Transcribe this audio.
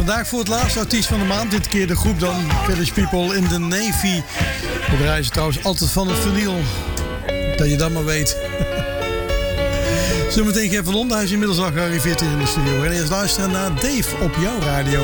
Vandaag voor het laatste artiest van de maand. Dit keer de groep dan Village People in the Navy. We reizen trouwens altijd van het vinyl. Dat je dat maar weet. Zometeen Ger van Londen. Hij is inmiddels al gearriveerd hier in de studio. En eerst luisteren naar Dave op jouw radio.